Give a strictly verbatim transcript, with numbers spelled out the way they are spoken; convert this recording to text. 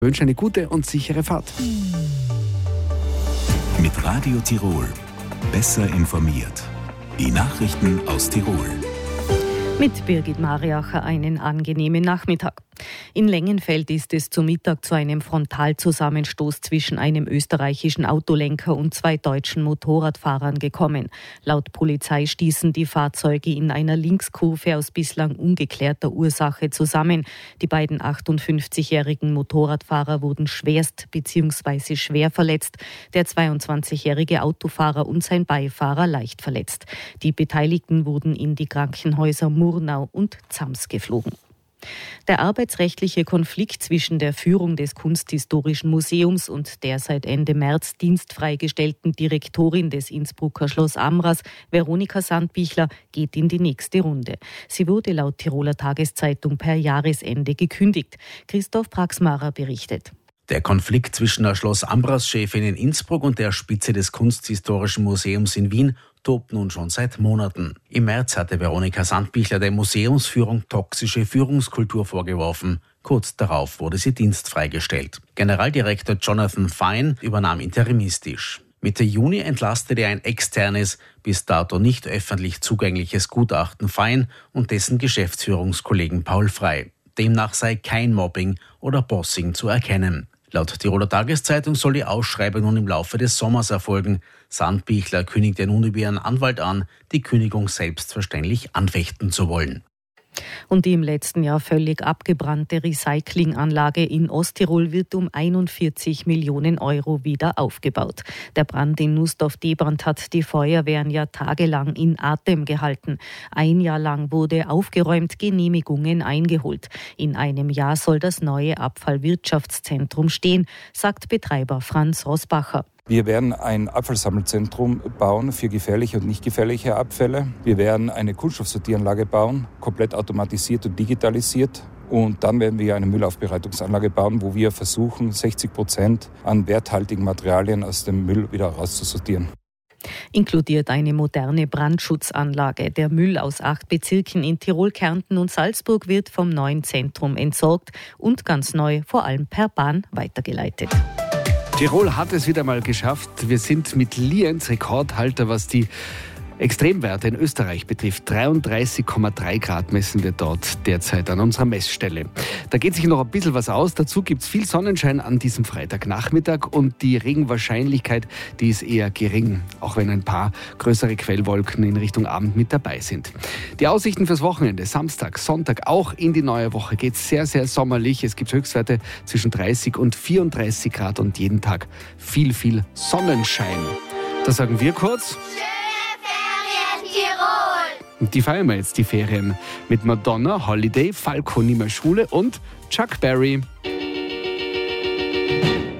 Ich wünsche eine gute und sichere Fahrt. Mit Radio Tirol. Besser informiert. Die Nachrichten aus Tirol. Mit Birgit Mariacher einen angenehmen Nachmittag. In Lengenfeld ist es zu Mittag zu einem Frontalzusammenstoß zwischen einem österreichischen Autolenker und zwei deutschen Motorradfahrern gekommen. Laut Polizei stießen die Fahrzeuge in einer Linkskurve aus bislang ungeklärter Ursache zusammen. Die beiden achtundfünfzigjährigen Motorradfahrer wurden schwerst bzw. schwer verletzt. Der zweiundzwanzigjährige Autofahrer und sein Beifahrer leicht verletzt. Die Beteiligten wurden in die Krankenhäuser Murnau und Zams geflogen. Der arbeitsrechtliche Konflikt zwischen der Führung des Kunsthistorischen Museums und der seit Ende März dienstfreigestellten Direktorin des Innsbrucker Schloss Ambras, Veronika Sandbichler, geht in die nächste Runde. Sie wurde laut Tiroler Tageszeitung per Jahresende gekündigt. Christoph Praxmarer berichtet. Der Konflikt zwischen der Schloss Ambras-Chefin in Innsbruck und der Spitze des Kunsthistorischen Museums in Wien tobt nun schon seit Monaten. Im März hatte Veronika Sandbichler der Museumsführung toxische Führungskultur vorgeworfen. Kurz darauf wurde sie dienstfrei gestellt. Generaldirektor Jonathan Fine übernahm interimistisch. Mitte Juni entlastete ein externes, bis dato nicht öffentlich zugängliches Gutachten Fine und dessen Geschäftsführungskollegen Paul Frey. Demnach sei kein Mobbing oder Bossing zu erkennen. Laut Tiroler Tageszeitung soll die Ausschreibung nun im Laufe des Sommers erfolgen. Sandbichler kündigte nun über ihren Anwalt an, die Kündigung selbstverständlich anfechten zu wollen. Und die im letzten Jahr völlig abgebrannte Recyclinganlage in Osttirol wird um einundvierzig Millionen Euro wieder aufgebaut. Der Brand in Nussdorf-Debrand hat die Feuerwehren ja tagelang in Atem gehalten. Ein Jahr lang wurde aufgeräumt, Genehmigungen eingeholt. In einem Jahr soll das neue Abfallwirtschaftszentrum stehen, sagt Betreiber Franz Rosbacher. Wir werden ein Abfallsammelzentrum bauen für gefährliche und nicht gefährliche Abfälle. Wir werden eine Kunststoffsortieranlage bauen, komplett automatisiert und digitalisiert. Und dann werden wir eine Müllaufbereitungsanlage bauen, wo wir versuchen, sechzig Prozent an werthaltigen Materialien aus dem Müll wieder rauszusortieren. Inkludiert eine moderne Brandschutzanlage. Der Müll aus acht Bezirken in Tirol, Kärnten und Salzburg wird vom neuen Zentrum entsorgt und ganz neu, vor allem per Bahn, weitergeleitet. Tirol hat es wieder mal geschafft. Wir sind mit Lienz Rekordhalter, was die Extremwerte in Österreich betrifft. dreiunddreißig Komma drei Grad messen wir dort derzeit an unserer Messstelle. Da geht sich noch ein bisschen was aus. Dazu gibt es viel Sonnenschein an diesem Freitagnachmittag und die Regenwahrscheinlichkeit, die ist eher gering, auch wenn ein paar größere Quellwolken in Richtung Abend mit dabei sind. Die Aussichten fürs Wochenende, Samstag, Sonntag, auch in die neue Woche geht es sehr, sehr sommerlich. Es gibt Höchstwerte zwischen dreißig und vierunddreißig Grad und jeden Tag viel, viel Sonnenschein. Da sagen wir kurz: Und die feiern wir jetzt, die Ferien, mit Madonna, Holiday, Falco Nimmer Schule und Chuck Berry.